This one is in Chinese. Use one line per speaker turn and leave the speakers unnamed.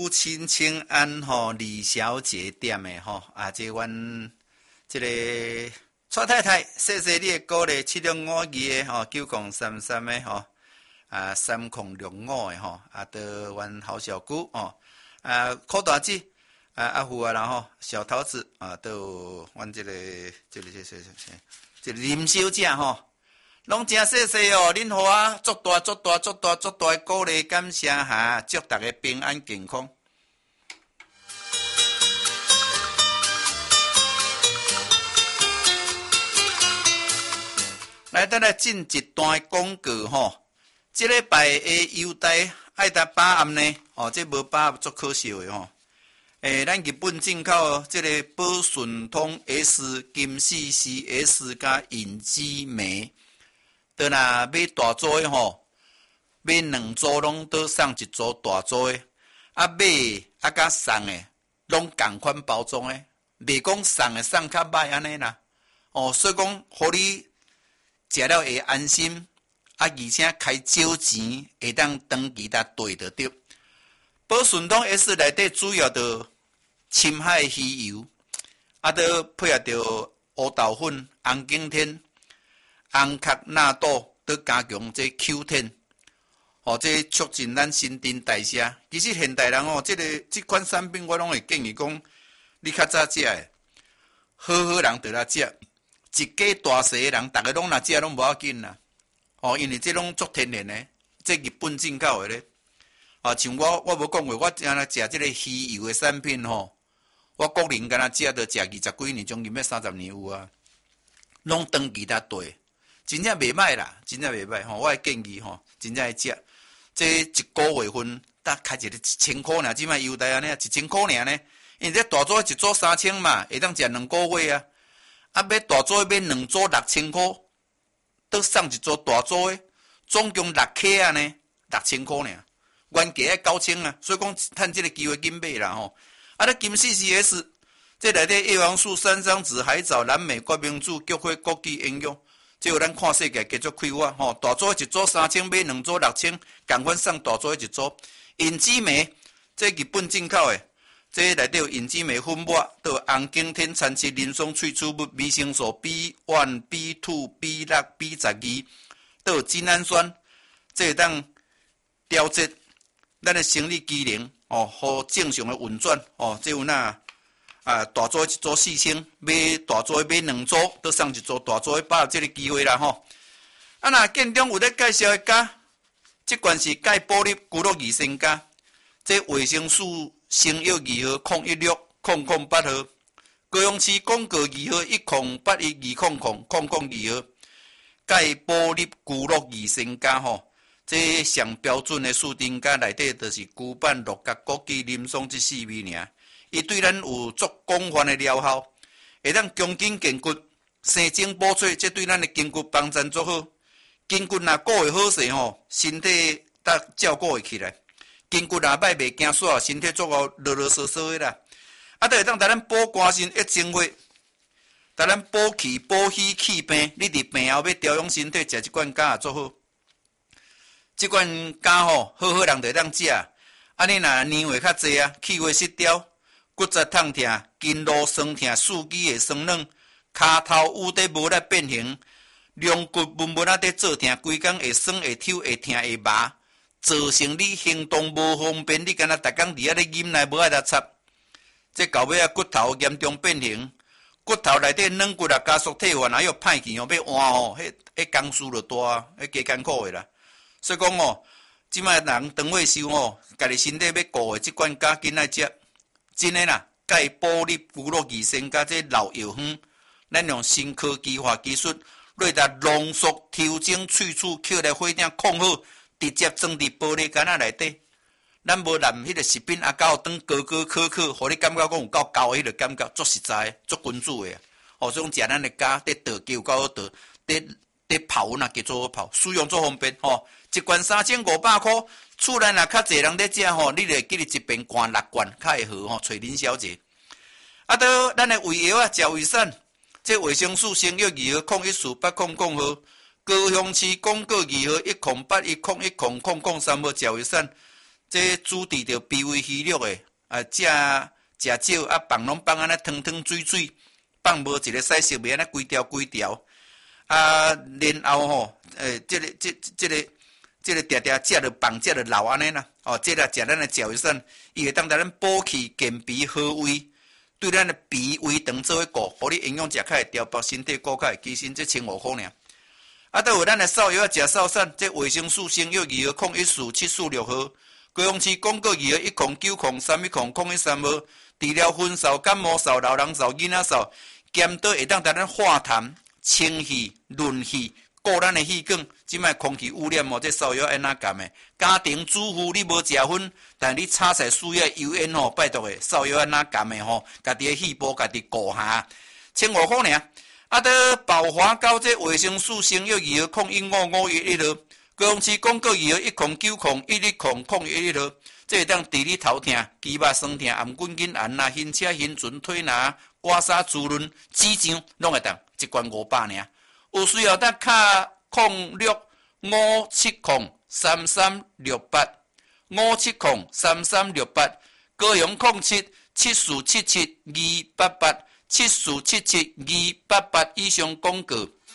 父亲请安吼，李小姐店的吼即阮即个蔡太太，谢谢你的鼓励，765的吼，9033的吼3065的吼到阮郝小姑吼柯大姐阿富啊，然后小桃子到阮这个林小姐吼。拢真谢谢哦，恁互我足大的鼓励，感谢哈，祝大家平安健康。来，咱来进一段广告吼。这礼拜的优待爱达把握呢，这无把握足可惜的吼。咱日本进口这个宝顺通 S 金丝 CS 加隐基酶。倒若买大组的吼，买2组拢倒送1组大组的，买甲送的拢同款包装的，袂讲送的送较歹安尼啦。所以讲，互你食了会安心，而且开少钱会当长期搭对着着。宝顺通 S 内底主要着深海鱼油，倒配合着乌豆粉、红景天。红壳纳豆都加强这 Q10， 这促进咱新陈代谢。其实现代人这款产品我拢会建议讲，你较早食的，好人就来食，一家大细的人，大家拢来食拢无要紧啦。因为这拢足天然的，这日本进口的咧。像我无讲过，我安尼食这个鱼油的产品吼，我个人敢若食着食20几年，将近要30年有啊，拢长期搭对。真正袂歹啦，真正袂歹吼！我会建议吼，真正会食。这一个月份，搭开一个1000块尔，即摆优待安尼，1000块尔呢。因为这大组1组3000嘛，会当食2个月啊。买大组买2组6000块，倒送1组大组的，总共6克啊呢，6000块尔。原价9000啊，所以讲趁这个机会紧买啦吼。咧金 CCS， 这内底叶黄素、山桑子、海藻、蓝莓、决明子、菊花、枸杞、营养。即有咱看世界继续开发吼，大组1组3000，买2组6000，共款送大组1组。隐基酶，这日本进口的，这内底有隐基酶粉末，都有红景天参翅林松萃取物、维生素 B1、B2、B6、B12，都有精氨酸，这会当调节咱的生理机能互正常的运转这有大组1组4000，买大组买2组，倒送1组大组，把握这个机会啦吼。若建中有咧介绍的镉，这罐是钙玻璃骨肉益生镉，这维生素生药2号0160008号，高雄市广告2号10812000002号，钙玻璃骨肉益生镉吼，这上标准的树丁镉内底就是牛板、鹿角、枸杞、林松这4味尔。伊对咱有足广泛的疗效，会当强筋健骨、生精补髓，这对咱的筋骨帮助足好。筋骨若顾会好势吼，身体得照顾会起来。筋骨若歹袂惊煞，身体足够啰啰嗦嗦的啦。都会当带咱补肝肾、益精血，带咱补气、补虚、气病。你伫病后要调养身体，食这罐镉也足好。这罐镉吼，好人就会当食。你若年岁较济啊，气血失调。骨质痛痛、筋络酸痛、四肢会酸软、骹头有底无力变形、龙骨文文在做痛，规工会酸、会抽、会痛、会麻，造成你行动无方便。你敢若逐工伫咧忍耐，无爱来插。这到尾骨头严重变形，骨头内底软骨加速退化，还有歹去要换迄工序就大，加艰苦的啦。所以讲即摆人长岁寿家己身体要顾的，即款镉紧爱食。真诶啦，钙玻璃骨肉益生镉这老药方，咱用新科技化技术，内达浓缩、调整、萃取，扣来火顶控好，直接装伫玻璃罐内底。咱无淋迄个食品到当高可，互你感觉讲有够高迄个感觉，足实在，足君主诶。所以讲食咱诶镉，伫倒机有够好倒，伫泡若加做好泡，使用足方便一罐3500块。厝内若较侪人咧食你就会记得一边灌6罐，较会好找林小姐。到咱的胃药食胃散，这维生素生药2号014800号，高雄市广告2号10810100003号食胃散， 这主治着脾胃虚弱的食少放拢放安尼汤汤水水，放无一个细色袂安尼规条然后吼这个定定食着放食着老安尼啦这个食咱的食胃酸，伊会当咱补气健脾好胃，对咱的脾胃肠做伙顾，互你营养食较会调饱身体顾较会其实这清5好尔。倒有咱的扫药食扫散，这维生素生药2号0147四6号，高雄市广告2号10903100113号，治疗昏扫、感冒扫、老人扫、囡仔扫，兼倒会当咱化痰、清气、润气。顾咱的气管，即摆空气污染这扫药安怎干的？家庭主妇你无食薰，但你炒菜需要油烟拜托的扫药安怎干的家己的气部家己顾下，清5好尔。倒宝华膏这维生素生药2号015511号，高雄市广告2号10901100111号，这会当治你头痛、肌肉酸痛、颔棍筋炎啦、晕车、晕船、腿麻、刮痧、滋润、指胀，拢会当一罐500尔。有需要咱卡0657033368，57033368，高雄0774772288，74772288以上广告。